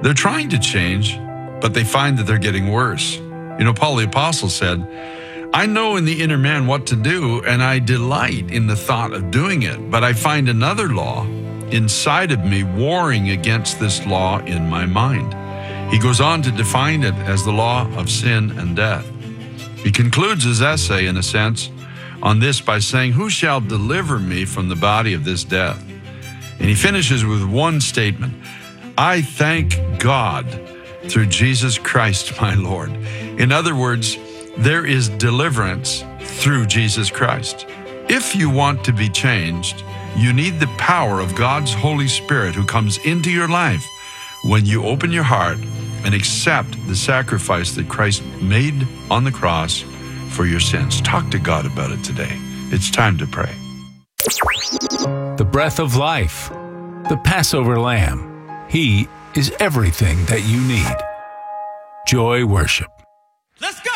They're trying to change, but they find that they're getting worse. Paul the Apostle said, I know in the inner man what to do, and I delight in the thought of doing it, but I find another law inside of me warring against this law in my mind. He goes on to define it as the law of sin and death. He concludes his essay, in a sense, on this by saying, who shall deliver me from the body of this death? And he finishes with one statement, I thank God through Jesus Christ, my Lord. In other words, there is deliverance through Jesus Christ. If you want to be changed, you need the power of God's Holy Spirit who comes into your life when you open your heart and accept the sacrifice that Christ made on the cross for your sins. Talk to God about it today. It's time to pray. The breath of life, the Passover Lamb. He is everything that you need. Joy Worship. Let's go!